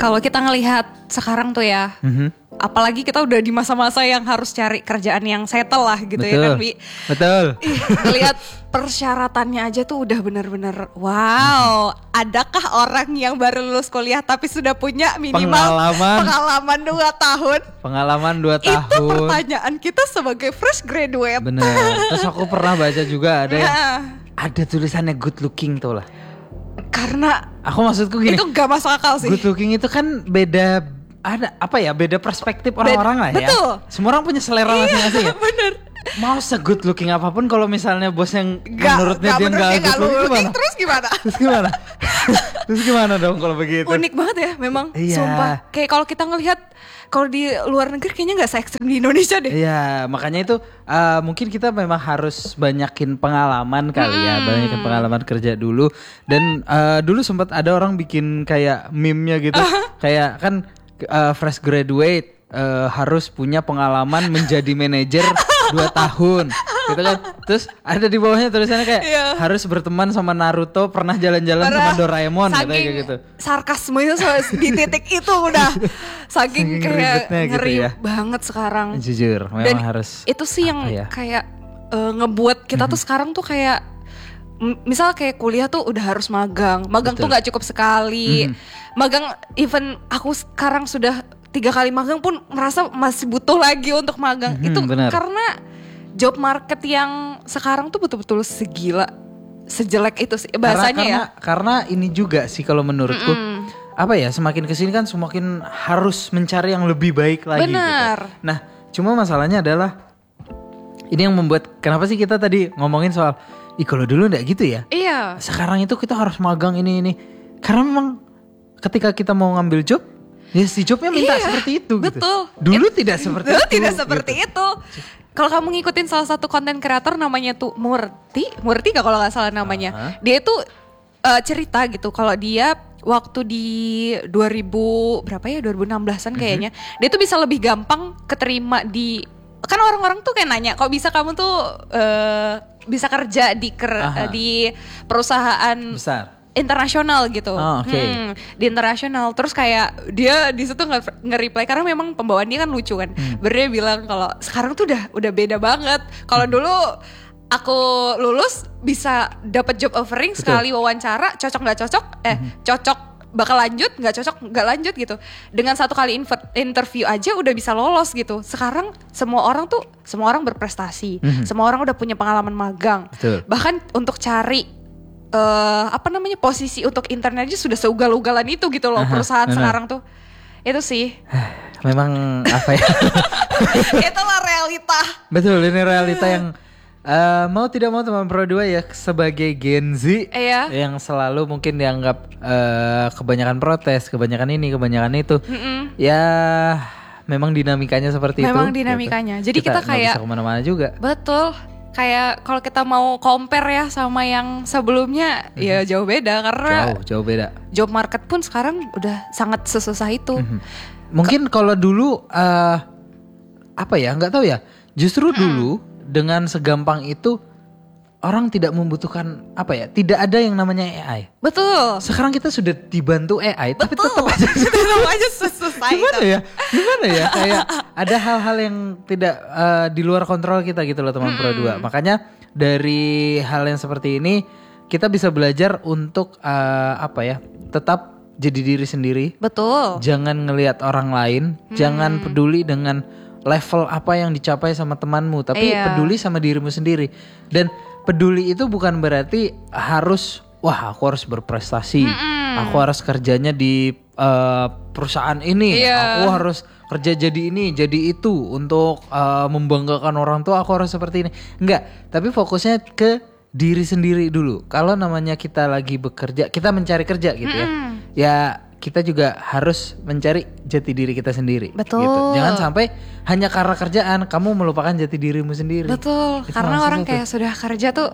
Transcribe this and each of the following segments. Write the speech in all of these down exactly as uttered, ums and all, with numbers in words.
Kalau kita ngelihat sekarang tuh ya, mm-hmm. apalagi kita udah di masa-masa yang harus cari kerjaan yang settle lah gitu. Betul. Ya kan, Bi? Betul. Ih, ngelihat persyaratannya aja tuh udah bener-bener wow. Mm-hmm. Adakah orang yang baru lulus kuliah tapi sudah punya minimal pengalaman pengalaman dua tahun? Pengalaman dua tahun. Itu pertanyaan kita sebagai fresh graduate. Bener. Terus aku pernah baca juga ada yang ada tulisannya good looking tuh lah. Karena aku maksudku gini, itu gak masuk akal sih. Good looking itu kan beda, ada apa ya, beda perspektif orang-orang lah ya. Betul. Semua orang punya selera masing-masing ya. Bener. Mau se-good looking apapun kalau misalnya bos yang gak, menurutnya gak dia gak good looking gimana? Terus gimana? Terus gimana? Terus gimana dong kalau begitu? Unik banget ya memang. Iya. Sumpah. Kayak kalau kita ngelihat kalau di luar negeri kayaknya gak se-ekstrim di Indonesia deh. Iya, makanya itu uh, mungkin kita memang harus banyakin pengalaman kali hmm. ya, banyakin pengalaman kerja dulu. Dan uh, dulu sempat ada orang bikin kayak meme-nya gitu, kayak kan uh, fresh graduate uh, harus punya pengalaman menjadi manajer dua tahun, gitu kan. Terus ada di bawahnya tulisannya kayak yeah. harus berteman sama Naruto, pernah jalan-jalan sama Doraemon, kayak gitu. Sarkasme itu di titik itu udah saking, saking kayak ngeri gitu ya. Banget sekarang. Jujur, memang dan harus. Itu sih yang ya? kayak uh, ngebuat kita mm-hmm. tuh sekarang tuh kayak misal kayak kuliah tuh udah harus magang. Magang Betul. tuh gak cukup sekali. Mm-hmm. Magang even aku sekarang sudah tiga kali magang pun merasa masih butuh lagi untuk magang. Mm-hmm, itu bener. Karena job market yang sekarang tuh betul-betul segila, sejelek itu sih bahasanya karena, ya. Karena, karena ini juga sih kalau menurutku, mm-mm. apa ya, semakin kesini kan semakin harus mencari yang lebih baik lagi. Benar. Gitu. Nah, cuma masalahnya adalah ini yang membuat kenapa sih kita tadi ngomongin soal, ih kalau dulu nggak gitu ya? Iya. Sekarang itu kita harus magang ini ini. Karena memang ketika kita mau ngambil job, ya si jobnya minta iya, seperti itu. Betul. Gitu. Dulu It, tidak seperti dulu itu. Tidak seperti gitu. itu. Kalau kamu ngikutin salah satu konten kreator namanya tuh Murti, Murti gak kalau nggak salah namanya. Uh-huh. Dia itu uh, cerita gitu kalau dia waktu di dua ribu berapa ya dua ribu enam belasan kayaknya, uh-huh. dia tuh bisa lebih gampang keterima di, kan orang-orang tuh kayak nanya, kok bisa kamu tuh uh, bisa kerja di ker, uh, di perusahaan besar internasional gitu, oh, okay. hmm, di internasional. Terus kayak dia di situ nge-reply karena memang pembawaan dia kan lucu kan. Hmm. Dia bilang kalau sekarang tuh udah udah beda banget. Kalau hmm. dulu aku lulus bisa dapat job offering Betul. sekali wawancara, cocok nggak cocok, eh hmm. cocok bakal lanjut, nggak cocok nggak lanjut gitu. Dengan satu kali inv- interview aja udah bisa lolos gitu. Sekarang semua orang tuh semua orang berprestasi, hmm. semua orang udah punya pengalaman magang. Betul. Bahkan untuk cari Uh, apa namanya posisi untuk internet aja sudah seugal-ugalan itu gitu loh. Aha, perusahaan bener. Sekarang tuh itu sih memang apa ya itulah realita. Betul, ini realita yang uh, mau tidak mau teman Pro dua ya sebagai Gen Z iya. yang selalu mungkin dianggap uh, kebanyakan protes, kebanyakan ini, kebanyakan itu. Mm-mm. Ya memang dinamikanya seperti memang itu. Memang dinamikanya. Gitu. Jadi kita, kita kayak bisa kemana-mana juga. Betul. Kayak kalau kita mau compare ya sama yang sebelumnya, mm-hmm. ya jauh beda karena jauh jauh beda. Job market pun sekarang udah sangat sesusah itu. Mm-hmm. Mungkin Ke- kalau dulu uh, apa ya, nggak tahu ya. Justru mm-hmm. dulu dengan segampang itu orang tidak membutuhkan apa ya, tidak ada yang namanya A I. Betul. Sekarang kita sudah dibantu A I, Betul. tapi tetap aja tetap aja sesusah itu. Gimana ya? Gimana ya? Kayak ada hal-hal yang tidak uh, di luar kontrol kita gitu loh teman hmm. Pro dua. Makanya dari hal yang seperti ini kita bisa belajar untuk uh, apa ya? Tetap jadi diri sendiri. Betul. Jangan ngelihat orang lain, hmm. jangan peduli dengan level apa yang dicapai sama temanmu, tapi iya. peduli sama dirimu sendiri. Dan peduli itu bukan berarti harus wah aku harus berprestasi, mm-mm. aku harus kerjanya di uh, perusahaan ini, yeah. aku harus kerja jadi ini, jadi itu untuk uh, membanggakan orang tua, aku harus seperti ini. Enggak, tapi fokusnya ke diri sendiri dulu. Kalau namanya kita lagi bekerja, kita mencari kerja gitu ya. Mm. Ya kita juga harus mencari jati diri kita sendiri. Betul. Gitu. Jangan sampai hanya karena kerjaan kamu melupakan jati dirimu sendiri. Betul. Itu karena orang tuh. Kayak sudah kerja tuh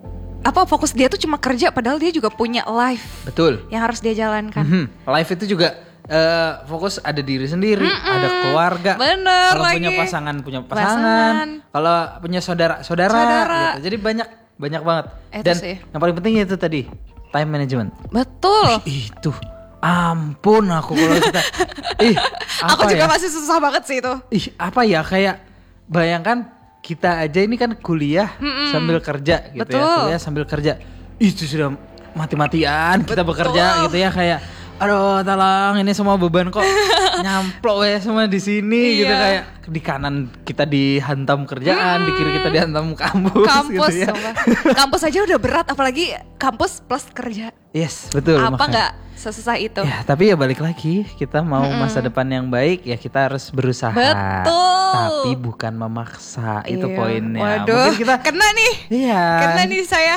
apa fokus dia tuh cuma kerja, padahal dia juga punya life. Betul. Yang harus dia jalankan. Mm-hmm. Life itu juga uh, fokus ada diri sendiri, Mm-mm. ada keluarga. Bener. Kalau punya pasangan punya pasangan. Kalau punya saudara saudara. saudara. Gitu. Jadi banyak banyak banget. Itu Dan sih. yang paling penting itu tadi time management. Betul. Wih, itu ampun aku kalau kita ih apa Aku juga ya? masih susah banget sih itu. Ih apa ya, kayak bayangkan kita aja ini kan kuliah Mm-mm. sambil kerja gitu. Betul. Ya, kuliah sambil kerja itu sudah mati-matian kita Betul. bekerja gitu ya, kayak aduh tolong ini semua beban kok nyamplok ya semua di sini iya. gitu, kayak di kanan kita dihantam kerjaan, hmm. di kiri kita dihantam kampus. Kampus, gitu ya. Kampus aja udah berat, apalagi kampus plus kerja. Yes, betul. Apa nggak sesusah itu? Ya, tapi ya balik lagi, kita mau mm-mm. masa depan yang baik ya kita harus berusaha. Betul. Tapi bukan memaksa, itu iya. poinnya. Waduh, mungkin kita kena nih. Iya. Kena nih saya.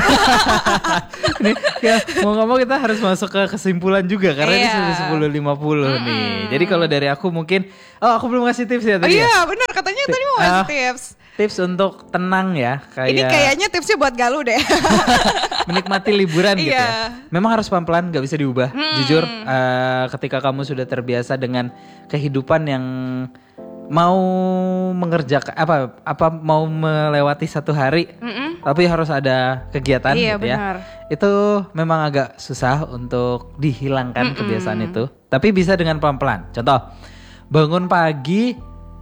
Nih, ya, mau nggak mau kita harus masuk ke kesimpulan juga karena iya. ini sudah sepuluh lima puluh mm-hmm. nih. Jadi kalau dari aku mungkin, oh aku belum ngasih tips ya tadi. Oh iya, ya? benar katanya tadi mau ngasih uh, tips. Tips untuk tenang ya, kayak ini kayaknya tipsnya buat galuh deh. Menikmati liburan gitu iya. ya. Memang harus pelan-pelan, gak bisa diubah. Hmm. Jujur, uh, ketika kamu sudah terbiasa dengan kehidupan yang mau mengerjakan apa apa mau melewati satu hari, Mm-mm. tapi harus ada kegiatan iya, gitu benar. ya. Itu memang agak susah untuk dihilangkan Mm-mm. kebiasaan itu. Tapi bisa dengan pelan-pelan. Contoh, bangun pagi,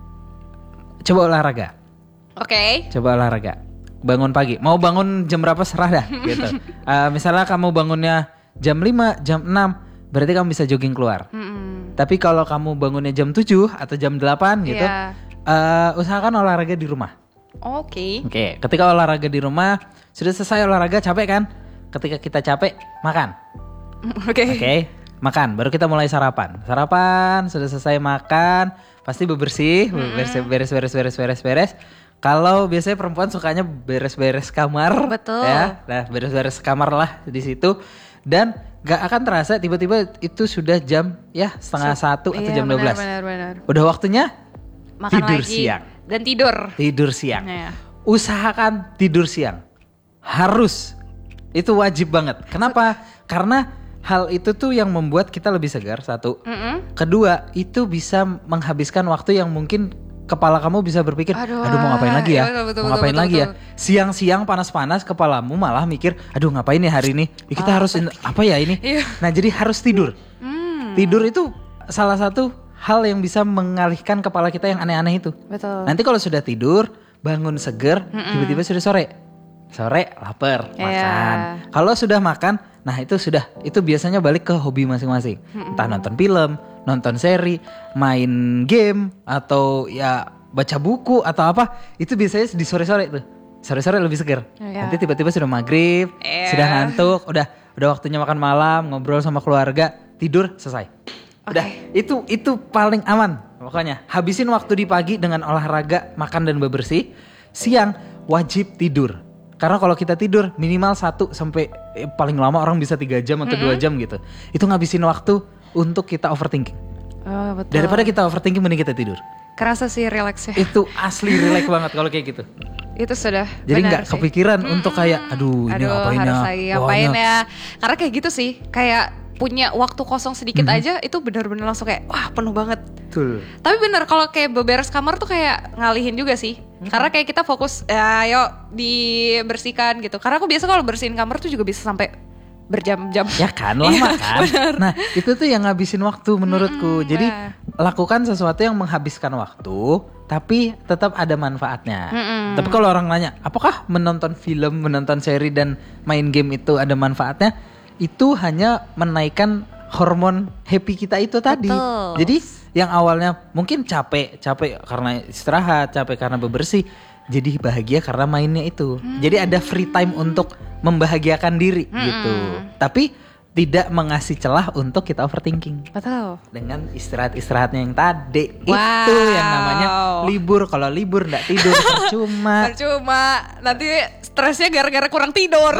coba olahraga. Oke. Okay. Coba olahraga. Bangun pagi. Mau bangun jam berapa serah dah gitu. Uh, misalnya kamu bangunnya jam lima, jam enam, berarti kamu bisa jogging keluar. Mm-mm. Tapi kalau kamu bangunnya jam tujuh atau jam delapan gitu, yeah. uh, usahakan olahraga di rumah. Oke. Okay. Oke, okay. Ketika olahraga di rumah, sudah selesai olahraga, capek kan? Ketika kita capek, makan. Oke. Okay. Oke, okay? Makan. Baru kita mulai sarapan. Sarapan, sudah selesai makan, pasti bebersih, beres-beres-beres-beres-beres-beres. Kalau biasanya perempuan sukanya beres-beres kamar, betul. Ya, nah beres-beres kamar lah di situ, dan gak akan terasa tiba-tiba itu sudah jam ya setengah so, satu atau iya, jam dua belas. Benar, benar. Udah waktunya makan tidur lagi. Siang dan tidur. Tidur siang. Ya. Usahakan tidur siang, harus, itu wajib banget. Kenapa? Karena hal itu tuh yang membuat kita lebih segar satu. Mm-mm. Kedua, itu bisa menghabiskan waktu yang mungkin kepala kamu bisa berpikir, aduh, aduh mau ngapain lagi ya, ya betul, betul, mau ngapain betul, lagi betul. ya. Siang-siang panas-panas kepalamu malah mikir, aduh ngapain ya hari ini, ya, kita ah, harus in, apa ya ini. Iya. Nah jadi harus tidur. Hmm. Tidur itu salah satu hal yang bisa mengalihkan kepala kita yang aneh-aneh itu. Betul. Nanti kalau sudah tidur, bangun seger, Mm-mm. tiba-tiba sudah sore, sore lapar, yeah. makan. Kalau sudah makan, nah itu sudah, itu biasanya balik ke hobi masing-masing. Mm-mm. Entah nonton film, nonton seri, main game, atau ya baca buku atau apa. Itu biasanya di sore-sore tuh. Sore-sore lebih seger. Yeah. Nanti tiba-tiba sudah maghrib, yeah. sudah ngantuk, udah udah waktunya makan malam, ngobrol sama keluarga, tidur, selesai. Udah, okay. itu itu paling aman. Pokoknya habisin waktu di pagi dengan olahraga, makan dan bebersih. Siang wajib tidur. Karena kalau kita tidur minimal satu sampai eh, paling lama orang bisa tiga jam atau dua jam gitu. Itu ngabisin waktu untuk kita overthinking. Oh, betul. Daripada kita overthinking mending kita tidur. Kerasa sih relaxnya. Itu asli relax banget kalau kayak gitu. Itu sudah. Jadi nggak kepikiran mm-hmm. untuk kayak aduh, aduh ini ngapain harus ya. lagi ngapain ya. Karena kayak gitu sih. Kayak punya waktu kosong sedikit mm-hmm. aja itu benar-benar langsung kayak wah penuh banget. Betul. Tapi benar kalau kayak beberes kamar tuh kayak ngalihin juga sih. Mm-hmm. Karena kayak kita fokus ya ayo dibersihkan gitu. Karena aku biasa kalau bersihin kamar tuh juga bisa sampai berjam-jam. Ya kan, lama kan. Bener. Nah itu tuh yang ngabisin waktu menurutku. Mm-hmm, Jadi nah. lakukan sesuatu yang menghabiskan waktu, tapi tetap ada manfaatnya. Mm-hmm. Tapi kalau orang nanya, apakah menonton film, menonton seri dan main game itu ada manfaatnya? Itu hanya menaikkan hormon happy kita itu tadi. Betul. Jadi yang awalnya mungkin capek, capek karena istirahat, capek karena bebersih, jadi bahagia karena mainnya itu. Hmm. Jadi ada free time untuk membahagiakan diri hmm. gitu. Tapi tidak mengasih celah untuk kita overthinking. Betul. Dengan istirahat-istirahatnya yang tadi. Wow. Itu yang namanya libur. Kalau libur enggak tidur percuma. Percuma. Nanti stresnya gara-gara kurang tidur.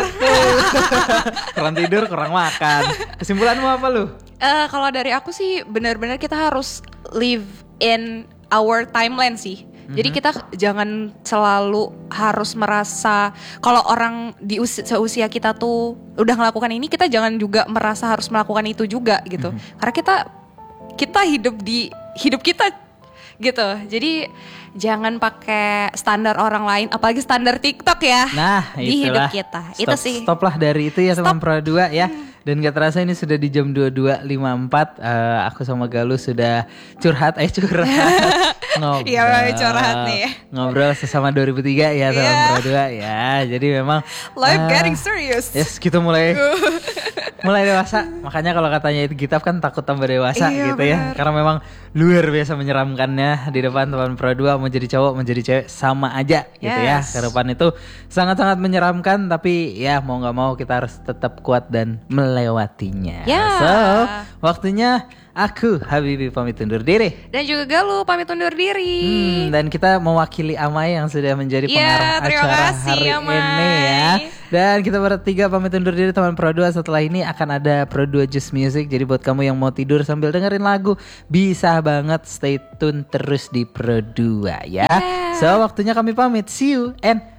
Kurang tidur, kurang makan. Kesimpulanmu apa lu? Uh, kalau dari aku sih benar-benar kita harus live in our timeline sih. Mm-hmm. Jadi kita jangan selalu harus merasa kalau orang di usia, seusia kita tuh udah ngelakukan ini, kita jangan juga merasa harus melakukan itu juga gitu. Mm-hmm. Karena kita kita hidup di hidup kita gitu. Jadi jangan pakai standar orang lain, apalagi standar TikTok ya. Nah, di itulah. hidup kita. Stop, Itu sih. Stoplah dari itu ya teman Stop. Pro dua ya. Dan gak terasa ini sudah di jam dua puluh dua lima puluh empat. uh, Aku sama Galuh sudah curhat Eh curhat Ngobrol Iya, curhat nih. Ngobrol sesama dua ribu tiga ya teman Yeah. Pro dua ya. Jadi memang Life uh, getting serious. Yes, kita mulai mulai dewasa. Makanya kalau katanya itu Gitaf kan takut tambah dewasa Iya, gitu ya. benar. Karena memang luar biasa menyeramkannya di depan teman Pro dua. Mau jadi cowok, mau jadi cewek sama aja gitu ya. Yes. Ke depan itu sangat-sangat menyeramkan. Tapi ya mau gak mau kita harus tetap kuat dan melewatinya. Ya. So, waktunya aku Habibi pamit undur diri. Dan juga Galuh pamit undur diri. Hmm, dan kita mewakili Amai yang sudah menjadi Iya, pengarah terima acara kasih, hari Amai. ini ya. Dan kita bertiga pamit undur diri teman Pro dua. Setelah ini akan ada Pro dua Just Music. Jadi buat kamu yang mau tidur sambil dengerin lagu, bisa banget stay tune terus di Pro dua ya. Yeah. So waktunya kami pamit. See you and